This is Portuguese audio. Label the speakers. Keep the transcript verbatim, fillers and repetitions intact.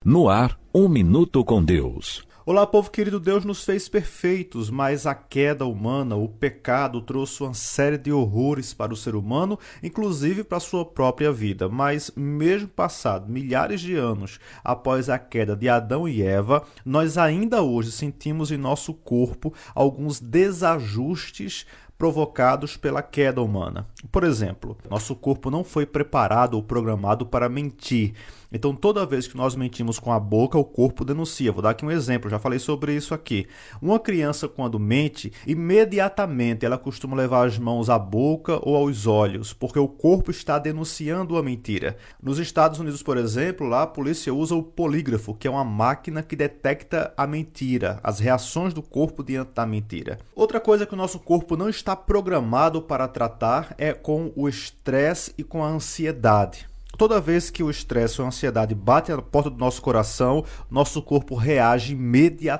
Speaker 1: No ar, um minuto com Deus.
Speaker 2: Olá, povo querido, Deus nos fez perfeitos, mas a queda humana, o pecado, trouxe uma série de horrores para o ser humano, inclusive para a sua própria vida. Mas mesmo passado milhares de anos após a queda de Adão e Eva, nós ainda hoje sentimos em nosso corpo alguns desajustes provocados pela queda humana. Por exemplo, nosso corpo não foi preparado ou programado para mentir. Então, toda vez que nós mentimos com a boca, o corpo denuncia. Vou dar aqui um exemplo, já falei sobre isso aqui. Uma criança, quando mente, imediatamente ela costuma levar as mãos à boca ou aos olhos, porque o corpo está denunciando a mentira. Nos Estados Unidos, por exemplo, lá a polícia usa o polígrafo, que é uma máquina que detecta a mentira, as reações do corpo diante da mentira. Outra coisa que o nosso corpo não está programado para tratar é com o estresse e com a ansiedade. Toda vez que o estresse ou a ansiedade bate na porta do nosso coração, nosso corpo reage imediatamente.